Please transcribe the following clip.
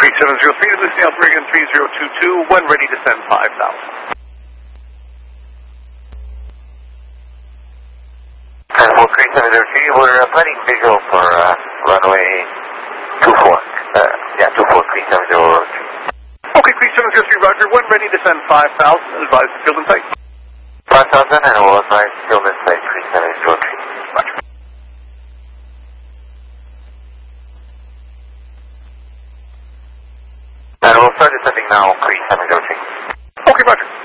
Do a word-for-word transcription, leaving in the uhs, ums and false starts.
three seven zero three, Lucy Albergan three zero two two, when ready to send five thousand. Animal three seven zero three, we're uh, planning visual for uh, runway two four. Uh, yeah, two four, three seven zero three. Okay, three seven zero three, roger, when ready to send five thousand, advise the field in sight. five thousand, and we'll advise field in sight three seven zero three. Roger. And we'll start descending now, three seven zero three. Okay, roger.